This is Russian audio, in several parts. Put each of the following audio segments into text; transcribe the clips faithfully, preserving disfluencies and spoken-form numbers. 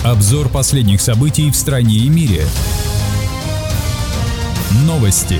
Обзор последних событий в стране и мире. Новости.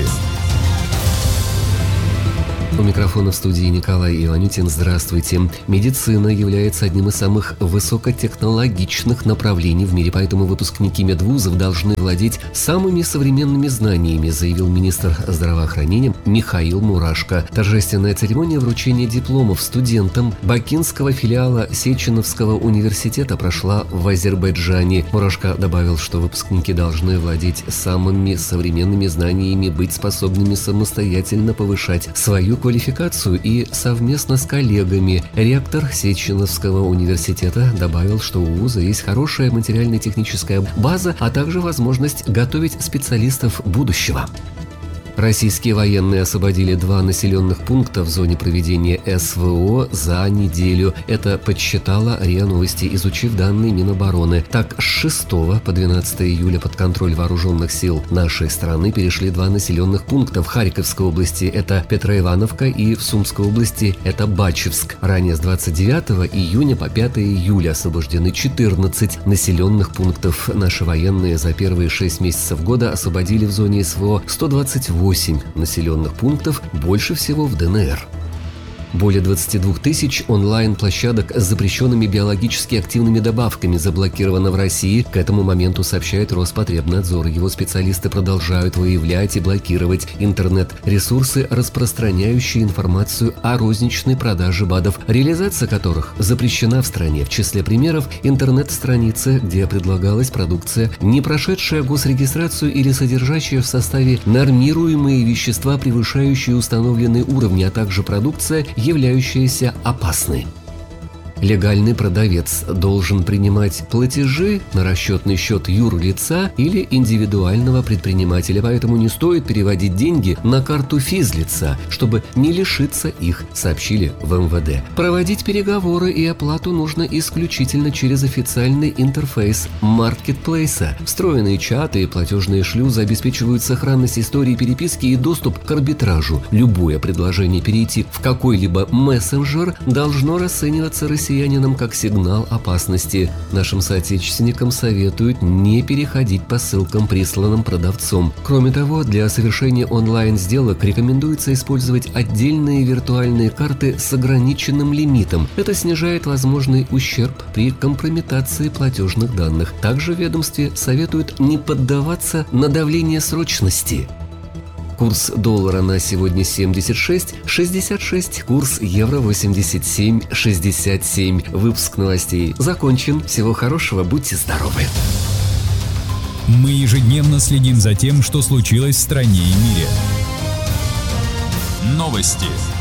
У микрофона в студии Николай Иванютин. Здравствуйте. Медицина является одним из самых высокотехнологичных направлений в мире, поэтому выпускники медвузов должны владеть самыми современными знаниями, заявил министр здравоохранения Михаил Мурашко. Торжественная церемония вручения дипломов студентам Бакинского филиала Сеченовского университета прошла в Азербайджане. Мурашко добавил, что выпускники должны владеть самыми современными знаниями, быть способными самостоятельно повышать свою квалификацию и совместно с коллегами. Ректор Сеченовского университета добавил, что у вуза есть хорошая материально-техническая база, а также возможность готовить специалистов будущего. Российские военные освободили два населенных пункта в зоне проведения эс вэ о за неделю. Это подсчитала РИА Новости, изучив данные Минобороны. Так, с шестого по двенадцатое июля под контроль вооруженных сил нашей страны перешли два населенных пункта. В Харьковской области это Петроивановка и в Сумской области это Бачевск. Ранее с двадцать девятого июня по пятое июля освобождены четырнадцать населенных пунктов. Наши военные за первые шесть месяцев года освободили в зоне эс вэ о сто двадцать восемь населенных пунктов, больше всего в дэ эн эр. Более двадцати двух тысяч онлайн-площадок с запрещенными биологически активными добавками заблокировано в России. К этому моменту, сообщает Роспотребнадзор. Его специалисты продолжают выявлять и блокировать интернет-ресурсы, распространяющие информацию о розничной продаже БАДов, реализация которых запрещена в стране. В числе примеров интернет-страницы, где предлагалась продукция, не прошедшая госрегистрацию или содержащая в составе нормируемые вещества, превышающие установленные уровни, а также продукция, являющаяся опасной. Легальный продавец должен принимать платежи на расчетный счет юрлица или индивидуального предпринимателя, поэтому не стоит переводить деньги на карту физлица, чтобы не лишиться их, сообщили в эм вэ дэ. Проводить переговоры и оплату нужно исключительно через официальный интерфейс маркетплейса. Встроенные чаты и платежные шлюзы обеспечивают сохранность истории переписки и доступ к арбитражу. Любое предложение перейти в какой-либо мессенджер должно расцениваться россиянами как сигнал опасности. Нашим соотечественникам советуют не переходить по ссылкам, присланным продавцом. Кроме того, для совершения онлайн-сделок рекомендуется использовать отдельные виртуальные карты с ограниченным лимитом. Это снижает возможный ущерб при компрометации платежных данных. Также в ведомстве советуют не поддаваться на давление срочности. Курс доллара на сегодня семьдесят шесть шестьдесят шесть, курс евро восемьдесят семь шестьдесят семь. Выпуск новостей закончен. Всего хорошего, будьте здоровы. Мы ежедневно следим за тем, что случилось в стране и мире. Новости.